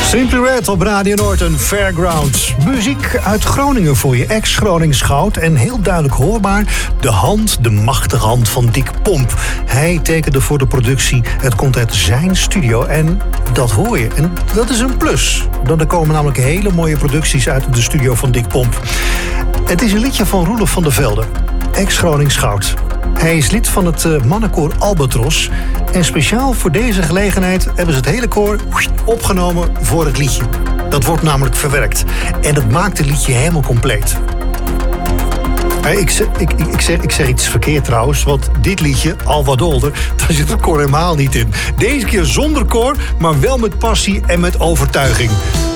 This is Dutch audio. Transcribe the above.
Simply Red op Radio Noord en Fairgrounds. Muziek uit Groningen voor je, ex-Gronings goud. En heel duidelijk hoorbaar, de machtige hand van Dick Pomp. Hij tekende voor de productie. Het komt uit zijn studio en dat hoor je. En dat is een plus. Dan komen namelijk hele mooie producties uit de studio van Dick Pomp. Het is een liedje van Roelof van der Velde, ex-Gronings goud. Hij is lid van het mannenkoor Albatros. En speciaal voor deze gelegenheid hebben ze het hele koor opgenomen voor het liedje. Dat wordt namelijk verwerkt. En dat maakt het liedje helemaal compleet. Ik zeg iets verkeerd trouwens, want dit liedje, Al wat older, daar zit het koor helemaal niet in. Deze keer zonder koor, maar wel met passie en met overtuiging.